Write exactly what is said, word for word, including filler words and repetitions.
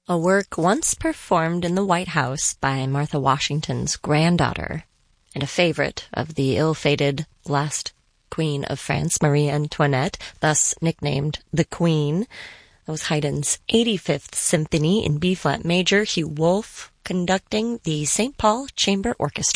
A work once performed in the White House by Martha Washington's granddaughter, and a favorite of the ill-fated last Queen of France, Marie Antoinette, thus nicknamed the Queen. That was Haydn's eighty-fifth Symphony in B-flat major, Hugh Wolf conducting the Saint Paul Chamber Orchestra.